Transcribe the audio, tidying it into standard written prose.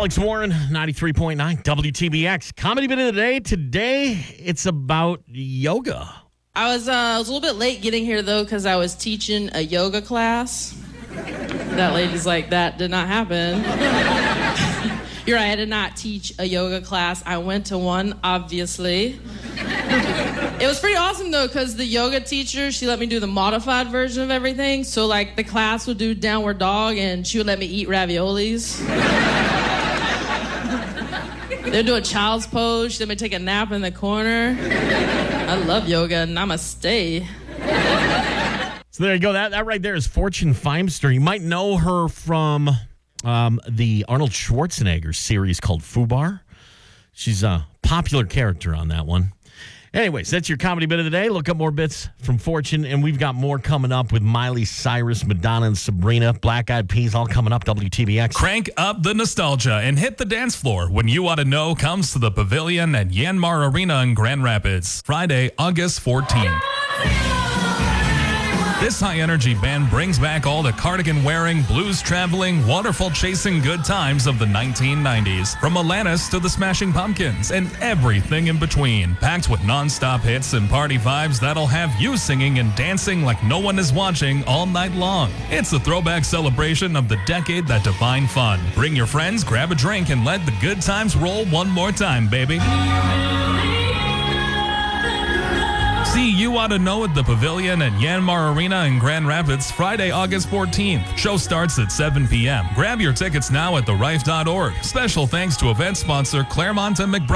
Alex Warren, 93.9 WTBX. Comedy bit of the day. Today, it's about yoga. I was a little bit late getting here, though, because I was teaching a yoga class. That lady's like, that did not happen. You're right, I did not teach a yoga class. I went to one, obviously. It was pretty awesome, though, because the yoga teacher, she let me do the modified version of everything. So, like, the class would do downward dog, and she would let me eat raviolis. They'd do a child's pose. She'd let me take a nap in the corner. I love yoga. Namaste. So there you go. That right there is Fortune Feimster. You might know her from the Arnold Schwarzenegger series called Fubar. She's a popular character on that one. Anyways, that's your comedy bit of the day. Look up more bits from Fortune, and we've got more coming up with Miley Cyrus, Madonna, and Sabrina. Black Eyed Peas all coming up, WTBX. Crank up the nostalgia and hit the dance floor when You Ought to Know comes to the Pavilion at Yanmar Arena in Grand Rapids, Friday, August 14th. This high-energy band brings back all the cardigan-wearing, blues-traveling, waterfall-chasing good times of the 1990s. From Alanis to the Smashing Pumpkins and everything in between. Packed with non-stop hits and party vibes that'll have you singing and dancing like no one is watching all night long. It's a throwback celebration of the decade that defined fun. Bring your friends, grab a drink, and let the good times roll one more time, baby. See You Ought to Know at the Pavilion at Yanmar Arena in Grand Rapids, Friday, August 14th. Show starts at 7 p.m. Grab your tickets now at therife.org. Special thanks to event sponsor Claremont and McBride.